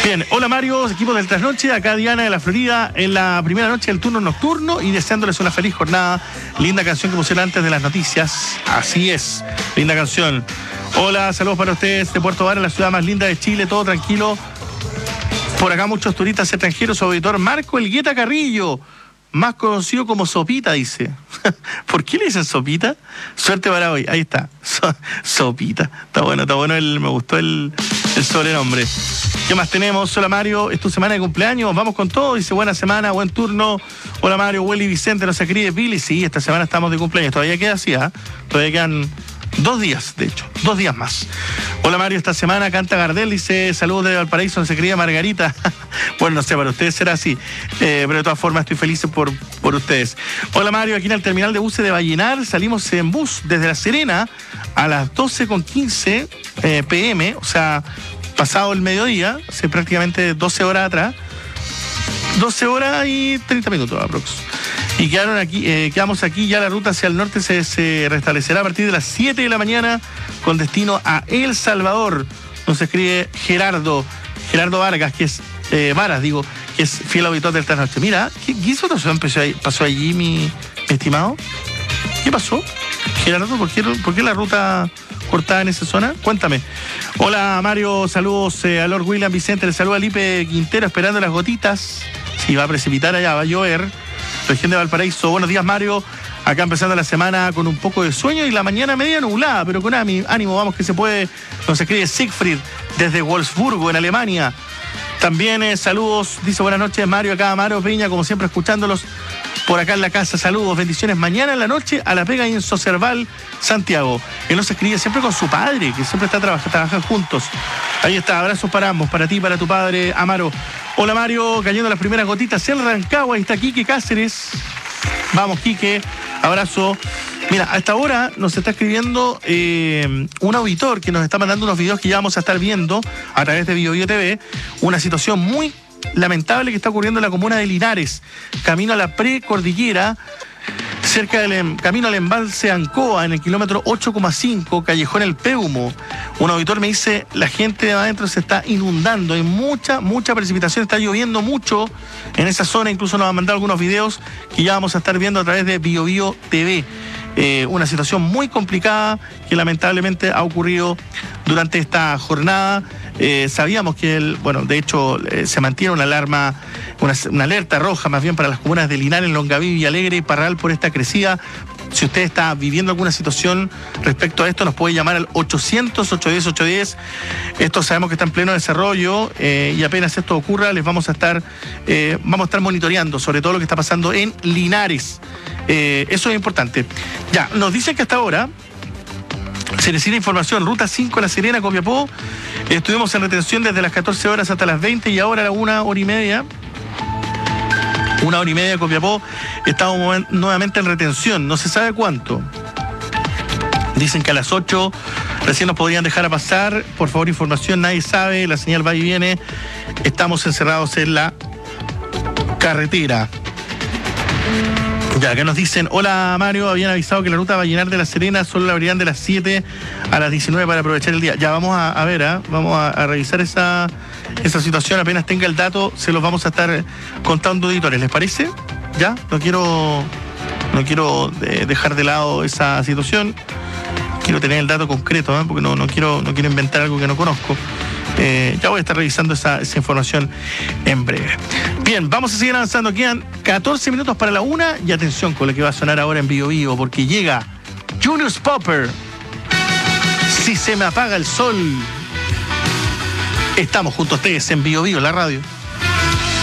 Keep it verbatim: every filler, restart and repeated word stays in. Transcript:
Bien, hola Mario, equipo del Trasnoche, acá Diana de la Florida en la primera noche del turno nocturno y deseándoles una feliz jornada. Linda canción que pusieron antes de las noticias, así es, linda canción. Hola, saludos para ustedes de Puerto Vara, la ciudad más linda de Chile, todo tranquilo. Por acá muchos turistas extranjeros, su auditor Marco Elgueta Carrillo, más conocido como Sopita, dice. ¿Por qué le dicen Sopita? Suerte para hoy, ahí está, so, Sopita. Está bueno, está bueno, el, me gustó el, el sobrenombre. ¿Qué más tenemos? Hola Mario, es tu semana de cumpleaños, vamos con todo, dice buena semana, buen turno. Hola Mario, Willy Vicente, nos escribe Billy, sí, esta semana estamos de cumpleaños, todavía queda así, ¿eh? Todavía quedan dos días, de hecho, dos días más. Hola Mario, esta semana canta Gardel, dice saludos de Valparaíso, nos escribe Margarita. Bueno, no sé, para ustedes será así, eh, pero de todas formas estoy feliz por, por ustedes. Hola Mario, aquí en el terminal de buses de Vallenar, salimos en bus desde La Serena a las doce con quince eh, pm, o sea, pasado el mediodía, hace prácticamente doce horas atrás, doce horas y treinta minutos aprox. Y quedaron aquí, eh, quedamos aquí, ya la ruta hacia el norte se, se restablecerá a partir de las siete de la mañana con destino a El Salvador. Nos escribe Gerardo, Gerardo Vargas, que es, eh, Varas, digo, que es fiel auditor del Trasnoche. Mira, ¿qué, qué hizo pasó, pasó allí, mi, mi estimado? ¿Qué pasó? Gerardo, ¿por qué, por qué la ruta cortada en esa zona? Cuéntame. Hola Mario, saludos eh, a Lord William Vicente, le saluda a Lipe Quintero esperando las gotitas. Si va a precipitar allá, va a llover. Región de Valparaíso. Buenos días Mario, acá empezando la semana con un poco de sueño y la mañana media nublada, pero con ánimo, vamos que se puede. Nos escribe Siegfried desde Wolfsburgo en Alemania. También eh, saludos, dice buenas noches Mario, acá Mario Peña, como siempre escuchándolos por acá en la casa, saludos, bendiciones, mañana en la noche a la pega en Socerval, Santiago. Él nos escribe siempre con su padre, que siempre está trabajando, trabajan juntos. Ahí está, abrazos para ambos, para ti, para tu padre, Amaro. Hola Mario, cayendo las primeras gotitas en Rancagua, ahí está Quique Cáceres. Vamos Quique, abrazo. Mira, a esta hora nos está escribiendo eh, un auditor que nos está mandando unos videos que ya vamos a estar viendo a través de Bio Bio T V, una situación muy lamentable que está ocurriendo en la comuna de Linares, camino a la precordillera, cerca del em, camino al embalse Ancoa, en el kilómetro ocho coma cinco, Callejón El Peumo. Un auditor me dice, la gente de adentro se está inundando, hay mucha, mucha precipitación, está lloviendo mucho en esa zona, incluso nos han mandado algunos videos que ya vamos a estar viendo a través de Bio Bio T V. Eh, una situación muy complicada que lamentablemente ha ocurrido durante esta jornada. Eh, sabíamos que, el, bueno, de hecho eh, se mantiene una alarma, una, una alerta roja más bien para las comunas de Linares, Longaví, Villalegre y Parral por esta crecida. Si usted está viviendo alguna situación respecto a esto, nos puede llamar al ochocientos, ochocientos diez, ochocientos diez. Esto sabemos que está en pleno desarrollo eh, y apenas esto ocurra, les vamos a estar, eh, vamos a estar monitoreando sobre todo lo que está pasando en Linares. Eh, eso es importante. Ya, nos dicen que hasta ahora se necesita información. Ruta cinco, La Serena, Copiapó. Estuvimos en retención desde las catorce horas hasta las veinte y ahora a la una hora y media. Una hora y media de Copiapó. Estamos nuevamente en retención. No se sabe cuánto. Dicen que a las ocho recién nos podrían dejar a pasar. Por favor, información. Nadie sabe. La señal va y viene. Estamos encerrados en la carretera. Ya, acá nos dicen, hola Mario, habían avisado que la ruta va a llenar de La Serena, solo la abrirán de las siete a las diecinueve para aprovechar el día. Ya, vamos a, a ver, ¿eh? vamos a, a revisar esa, esa situación, apenas tenga el dato, se los vamos a estar contando auditores, ¿les parece? Ya, no quiero, no quiero de, dejar de lado esa situación, quiero tener el dato concreto, ¿eh? porque no, no, quiero, no quiero inventar algo que no conozco. Eh, ya voy a estar revisando esa, esa información en breve. Bien, vamos a seguir avanzando. Quedan catorce minutos para la una y atención con lo que va a sonar ahora en Bio Bio, porque llega Junius Popper. Si se me apaga el sol. Estamos junto a ustedes en Bio Bio, la radio.